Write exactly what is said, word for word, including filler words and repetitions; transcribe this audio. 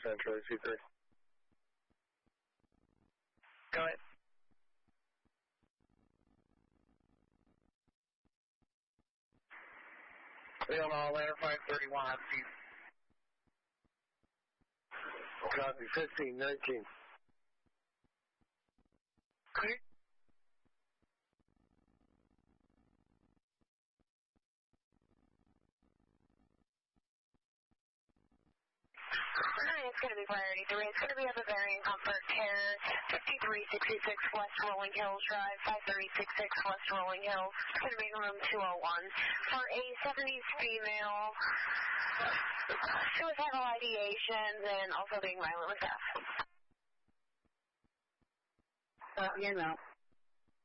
Central C three. Go ahead. Leon Atlanta five thirty-one, I see. Copy, fifteen nineteen. Clear. Alright, it's going to be priority three. It's going to be at the Variant Comfort Care, fifty-three sixty-six West Rolling Hills Drive, five three six six West Rolling Hills. It's going to be in room two oh one. For a seventies female, suicidal ideations, and also being violent with death. Uh, you know.